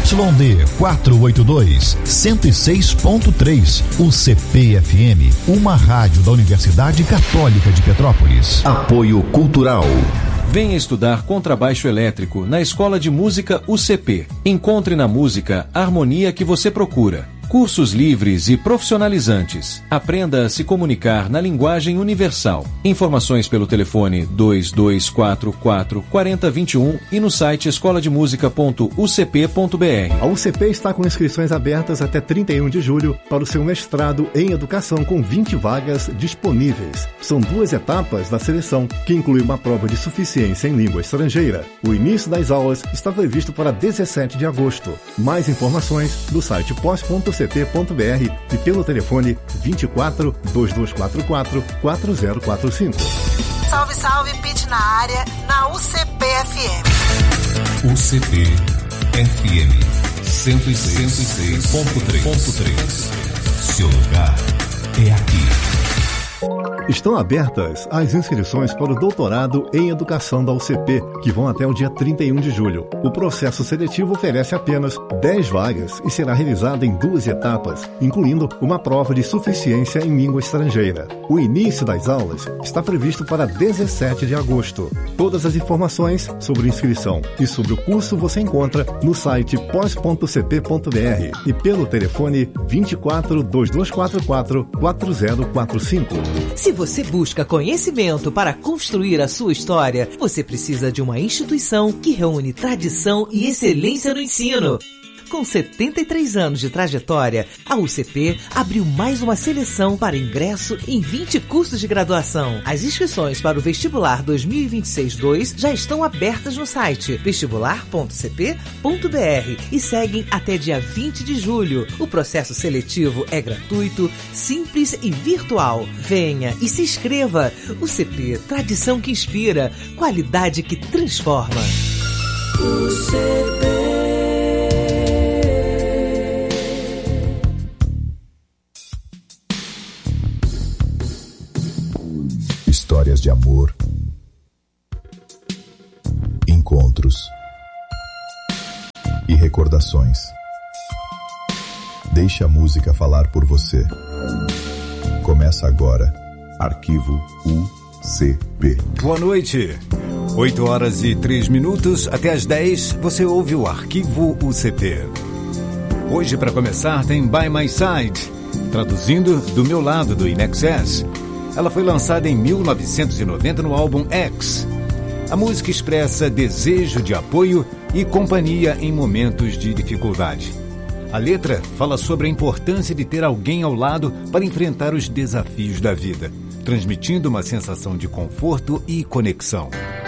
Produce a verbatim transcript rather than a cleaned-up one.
Y D quatrocentos e oitenta e dois, cento e seis ponto três. U C P F M, uma rádio da Universidade Católica de Petrópolis. Apoio Cultural. Venha estudar contrabaixo elétrico na Escola de Música U C P. Encontre na música a harmonia que você procura. Cursos livres e profissionalizantes. Aprenda a se comunicar na linguagem universal. Informações pelo telefone dois dois quatro quatro, quatro zero dois um e no site escola de música ponto u c p ponto b r. A U C P está com inscrições abertas até trinta e um de julho para o seu mestrado em Educação, com vinte vagas disponíveis. São duas etapas da seleção, que inclui uma prova de suficiência em língua estrangeira. O início das aulas está previsto para dezessete de agosto. Mais informações do site pós ponto u c p ponto b r e pelo telefone vinte e quatro, dois dois quatro quatro, quatro zero quatro cinco. Salve, salve, Pit na área, na U C P F M. U C P F M cento e seis ponto três. Seu lugar é aqui. Estão abertas as inscrições para o doutorado em Educação da U C P, que vão até o dia trinta e um de julho. O processo seletivo oferece apenas dez vagas e será realizado em duas etapas, incluindo uma prova de suficiência em língua estrangeira. O início das aulas está previsto para dezessete de agosto. Todas as informações sobre inscrição e sobre o curso você encontra no site pós ponto u c p ponto b r e pelo telefone vinte e quatro, dois dois quatro quatro, quatro zero quatro cinco. Se você busca conhecimento para construir a sua história, você precisa de uma instituição que reúne tradição e excelência no ensino. Com setenta e três anos de trajetória, a U C P abriu mais uma seleção para ingresso em vinte cursos de graduação. As inscrições para o Vestibular dois mil e vinte e seis dois já estão abertas no site vestibular ponto u c p ponto b r e seguem até dia vinte de julho. O processo seletivo é gratuito, simples e virtual. Venha e se inscreva. U C P, tradição que inspira, qualidade que transforma. U C P. Histórias de amor, encontros e recordações. Deixe a música falar por você. Começa agora, Arquivo U C P. Boa noite. oito horas e três minutos, até às dez, você ouve o Arquivo U C P. Hoje, para começar, tem By My Side, traduzindo Do Meu Lado, do In Excess. Ela foi lançada em mil novecentos e noventa no álbum X. A música expressa desejo de apoio e companhia em momentos de dificuldade. A letra fala sobre a importância de ter alguém ao lado para enfrentar os desafios da vida, transmitindo uma sensação de conforto e conexão.